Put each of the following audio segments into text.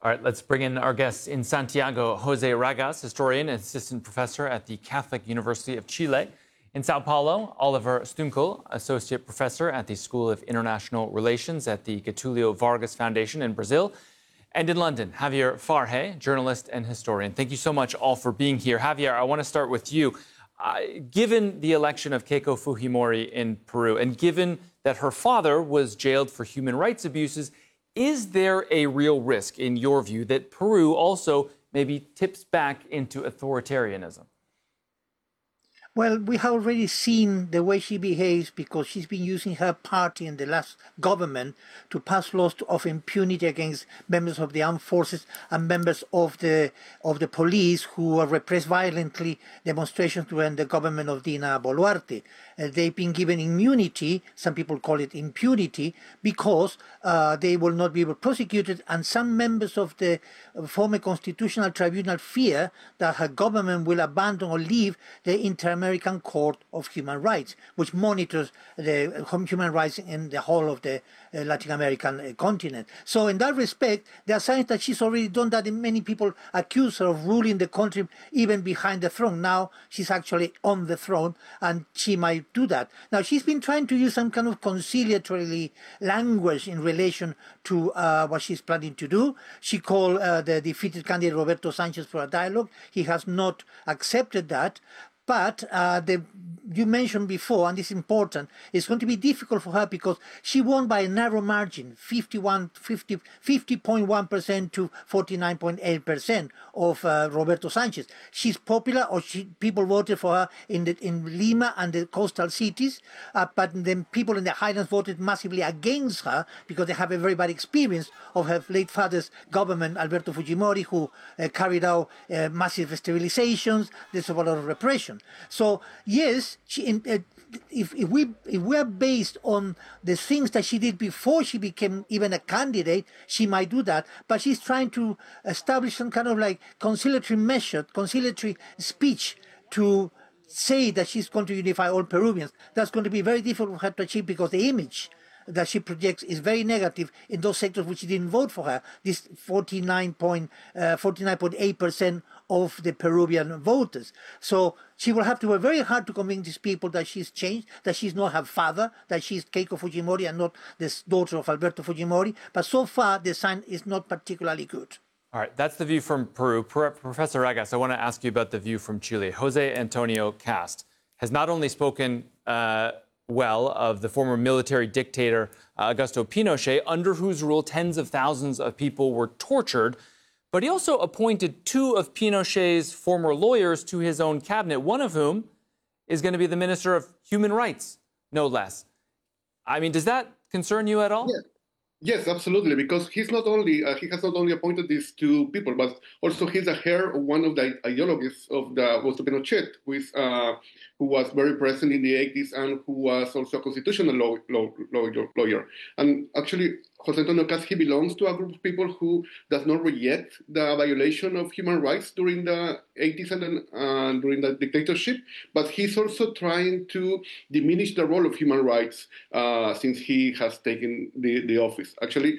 All right, let's bring in our guest in Santiago, Jose Ragas, historian and assistant professor at the Catholic University of Chile. In Sao Paulo, Oliver Stunkel, associate professor at the School of International Relations at the Getulio Vargas Foundation in Brazil. And in London, Javier Farje, journalist and historian. Thank you so much all for being here. Javier, I want to start with you. Given the election of Keiko Fujimori in Peru, and given that her father was jailed for human rights abuses, is there a real risk, in your view, that Peru also maybe tips back into authoritarianism? Well, we have already seen the way she behaves because she's been using her party in the last government to pass laws of impunity against members of the armed forces and members of the police who repressed violently demonstrations during the government of Dina Boluarte. They've been given immunity, some people call it impunity, because they will not be prosecuted, and some members of the former constitutional tribunal fear that her government will abandon or leave the Inter-American Court of Human Rights, which monitors the human rights in the whole of the Latin American continent. So in that respect, there are signs that she's already done that, and many people accuse her of ruling the country even behind the throne. Now she's actually on the throne, and she might do that. Now she's been trying to use some kind of conciliatory language in relation to what she's planning to do. She called the defeated candidate Roberto Sanchez for a dialogue. He has not accepted that. But you mentioned before, and it's important, it's going to be difficult for her because she won by a narrow margin, 50.1% to 49.8% of Roberto Sanchez. She's popular, or people voted for her in Lima and the coastal cities, but then people in the highlands voted massively against her because they have a very bad experience of her late father's government, Alberto Fujimori, who carried out massive sterilizations. There's a lot of repression. So yes, if we are based on the things that she did before she became even a candidate, she might do that. But she's trying to establish some kind of like conciliatory speech to say that she's going to unify all Peruvians. That's going to be very difficult for her to achieve because the image that she projects is very negative in those sectors which didn't vote for her. This 49.8% of the Peruvian voters. So she will have to work very hard to convince these people that she's changed, that she's not her father, that she's Keiko Fujimori and not the daughter of Alberto Fujimori. But so far, the sign is not particularly good. All right, that's the view from Peru. Professor Ragas, I want to ask you about the view from Chile. Jose Antonio Cast has not only spoken well of the former military dictator Augusto Pinochet, under whose rule tens of thousands of people were tortured, but he also appointed two of Pinochet's former lawyers to his own cabinet, one of whom is going to be the Minister of Human Rights, no less. I mean, does that concern you at all? Yeah. Yes, absolutely, because he has not only appointed these two people, but also he's the heir of one of the ideologies of Augusto Pinochet, who was very present in the 80s and who was also a constitutional lawyer. And actually, Jose Antonio Cast, he belongs to a group of people who does not reject the violation of human rights during the 80s and during the dictatorship, but he's also trying to diminish the role of human rights since he has taken the office. Actually,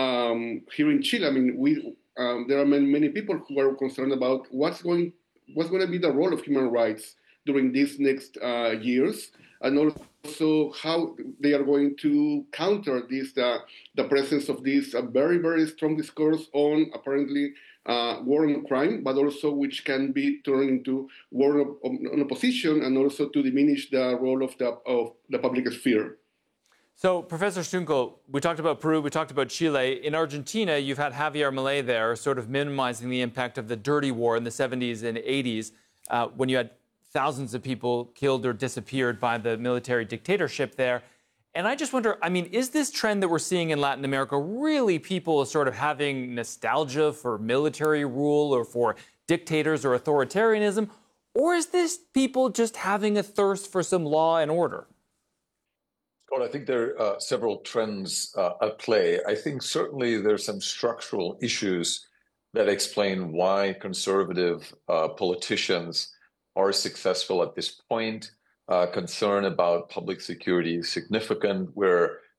here in Chile, I mean, there are many people who are concerned about what's going to be the role of human rights during these next years, and also how they are going to counter this, the presence of this very, very strong discourse on apparently war on crime, but also which can be turned into war on opposition, and also to diminish the role of the public sphere. So, Professor Stunkel, we talked about Peru, we talked about Chile. In Argentina, you've had Javier Milei there sort of minimizing the impact of the dirty war in the 70s and 80s when you had thousands of people killed or disappeared by the military dictatorship there. And I just wonder, I mean, is this trend that we're seeing in Latin America really people sort of having nostalgia for military rule or for dictators or authoritarianism? Or is this people just having a thirst for some law and order? Scott, I think there are several trends at play. I think certainly there's some structural issues that explain why conservative politicians are successful at this point. Concern about public security is significant, where